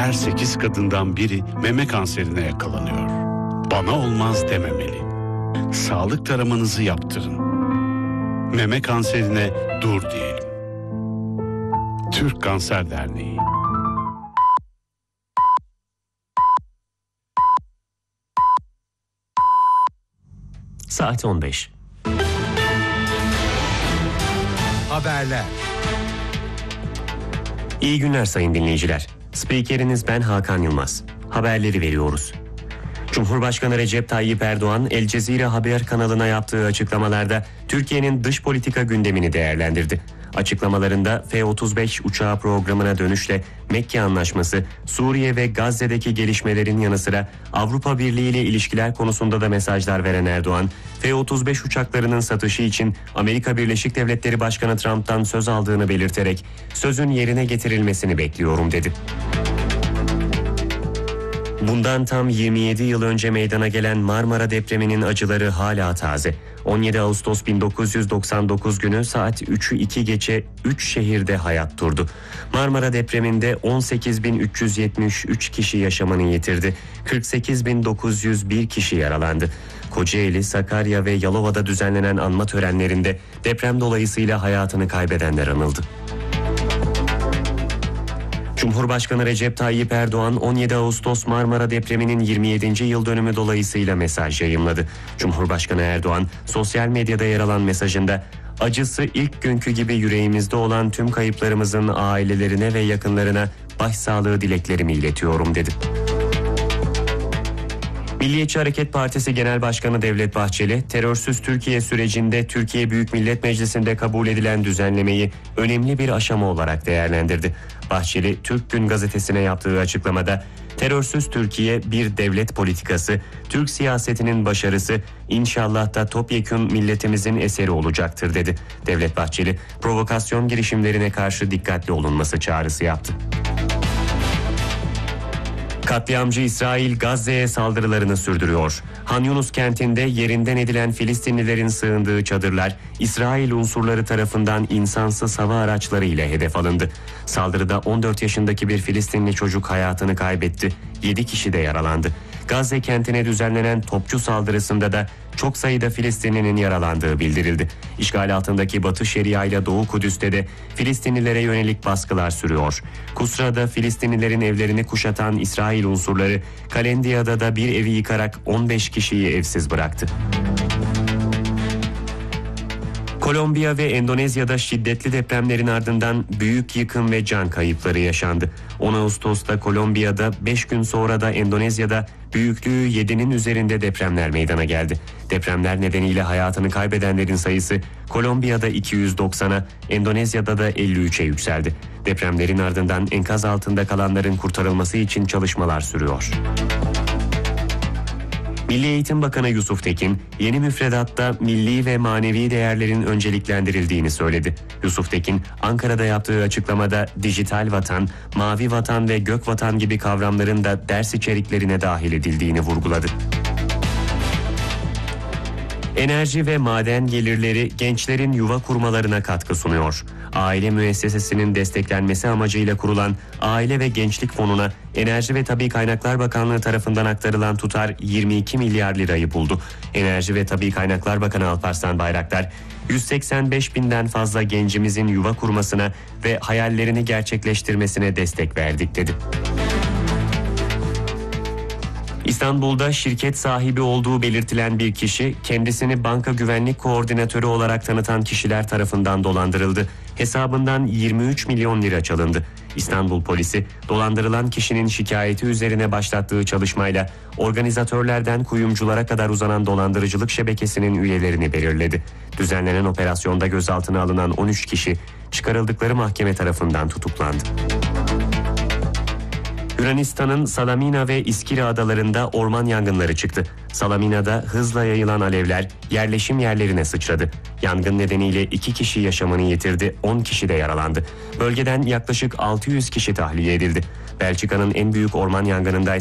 her 8 kadından biri meme kanserine yakalanıyor. Bana olmaz dememeli. Sağlık taramanızı yaptırın. Meme kanserine dur diyelim. Türk Kanser Derneği. Saat 15. Haberler. İyi günler sayın dinleyiciler. Spikeriniz ben Hakan Yılmaz. Haberleri veriyoruz. Cumhurbaşkanı Recep Tayyip Erdoğan, El Cezire Haber kanalına yaptığı açıklamalarda Türkiye'nin dış politika gündemini değerlendirdi. Açıklamalarında F-35 uçağı programına dönüşle Mekke Anlaşması, Suriye ve Gazze'deki gelişmelerin yanı sıra Avrupa Birliği ile ilişkiler konusunda da mesajlar veren Erdoğan, F-35 uçaklarının satışı için Amerika Birleşik Devletleri Başkanı Trump'tan söz aldığını belirterek sözün yerine getirilmesini bekliyorum dedi. Bundan tam 27 yıl önce meydana gelen Marmara depreminin acıları hala taze. 17 Ağustos 1999 günü saat 3'ü 2 geçe 3 şehirde hayat durdu. Marmara depreminde 18.373 kişi yaşamını yitirdi. 48.901 kişi yaralandı. Kocaeli, Sakarya ve Yalova'da düzenlenen anma törenlerinde deprem dolayısıyla hayatını kaybedenler anıldı. Cumhurbaşkanı Recep Tayyip Erdoğan 17 Ağustos Marmara depreminin 27. yıl dönümü dolayısıyla mesaj yayımladı. Cumhurbaşkanı Erdoğan sosyal medyada yer alan mesajında acısı ilk günkü gibi yüreğimizde olan tüm kayıplarımızın ailelerine ve yakınlarına başsağlığı dileklerimi iletiyorum dedi. Milliyetçi Hareket Partisi Genel Başkanı Devlet Bahçeli, terörsüz Türkiye sürecinde Türkiye Büyük Millet Meclisi'nde kabul edilen düzenlemeyi önemli bir aşama olarak değerlendirdi. Bahçeli, Türk Gün gazetesine yaptığı açıklamada, terörsüz Türkiye bir devlet politikası, Türk siyasetinin başarısı, inşallah da topyekün milletimizin eseri olacaktır dedi. Devlet Bahçeli, provokasyon girişimlerine karşı dikkatli olunması çağrısı yaptı. Katliamcı İsrail Gazze'ye saldırılarını sürdürüyor. Han Yunus kentinde yerinden edilen Filistinlilerin sığındığı çadırlar İsrail unsurları tarafından insansız hava araçları ile hedef alındı. Saldırıda 14 yaşındaki bir Filistinli çocuk hayatını kaybetti. 7 kişi de yaralandı. Gazze kentine düzenlenen topçu saldırısında da çok sayıda Filistinlinin yaralandığı bildirildi. İşgal altındaki Batı Şeria ile Doğu Kudüs'te de Filistinlilere yönelik baskılar sürüyor. Kusra'da Filistinlilerin evlerini kuşatan İsrail unsurları Kalendiya'da da bir evi yıkarak 15 kişiyi evsiz bıraktı. Kolombiya ve Endonezya'da şiddetli depremlerin ardından büyük yıkım ve can kayıpları yaşandı. 10 Ağustos'ta Kolombiya'da, 5 gün sonra da Endonezya'da büyüklüğü 7'nin üzerinde depremler meydana geldi. Depremler nedeniyle hayatını kaybedenlerin sayısı Kolombiya'da 290'a, Endonezya'da da 53'e yükseldi. Depremlerin ardından enkaz altında kalanların kurtarılması için çalışmalar sürüyor. Milli Eğitim Bakanı Yusuf Tekin, yeni müfredatta milli ve manevi değerlerin önceliklendirildiğini söyledi. Yusuf Tekin, Ankara'da yaptığı açıklamada dijital vatan, mavi vatan ve gök vatan gibi kavramların da ders içeriklerine dahil edildiğini vurguladı. Enerji ve maden gelirleri gençlerin yuva kurmalarına katkı sunuyor. Aile müessesesinin desteklenmesi amacıyla kurulan Aile ve Gençlik Fonu'na Enerji ve Tabii Kaynaklar Bakanlığı tarafından aktarılan tutar 22 milyar lirayı buldu. Enerji ve Tabii Kaynaklar Bakanı Alparslan Bayraktar, 185 binden fazla gencimizin yuva kurmasına ve hayallerini gerçekleştirmesine destek verdik dedi. İstanbul'da şirket sahibi olduğu belirtilen bir kişi kendisini banka güvenlik koordinatörü olarak tanıtan kişiler tarafından dolandırıldı. Hesabından 23 milyon lira çalındı. İstanbul polisi dolandırılan kişinin şikayeti üzerine başlattığı çalışmayla organizatörlerden kuyumculara kadar uzanan dolandırıcılık şebekesinin üyelerini belirledi. Düzenlenen operasyonda gözaltına alınan 13 kişi çıkarıldıkları mahkeme tarafından tutuklandı. Yunanistan'ın Salamina ve İskira adalarında orman yangınları çıktı. Salamina'da hızla yayılan alevler yerleşim yerlerine sıçradı. Yangın nedeniyle 2 kişi yaşamını yitirdi, 10 kişi de yaralandı. Bölgeden yaklaşık 600 kişi tahliye edildi. Belçika'nın en büyük orman yangınında